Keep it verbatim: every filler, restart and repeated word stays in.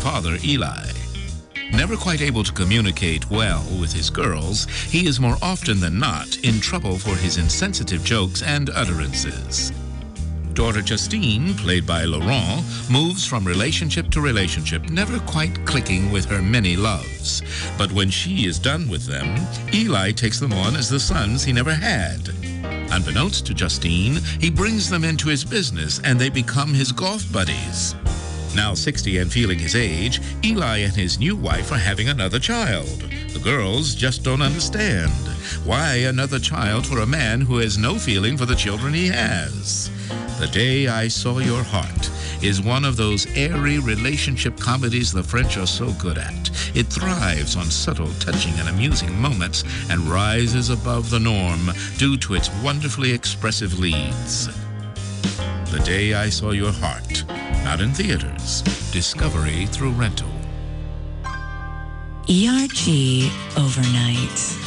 father, Eli. Never quite able to communicate well with his girls, he is more often than not in trouble for his insensitive jokes and utterances. Daughter Justine, played by Laurent, moves from relationship to relationship, never quite clicking with her many loves. But when she is done with them, Eli takes them on as the sons he never had. Unbeknownst to Justine, he brings them into his business and they become his golf buddies. Now sixty and feeling his age, Eli and his new wife are having another child. The girls just don't understand. Why another child for a man who has no feeling for the children he has? The Day I Saw Your Heart is one of those airy relationship comedies the French are so good at. It thrives on subtle, touching, and amusing moments and rises above the norm due to its wonderfully expressive leads. The Day I Saw Your Heart. Not in theaters. Discovery through rental. E R G Overnight.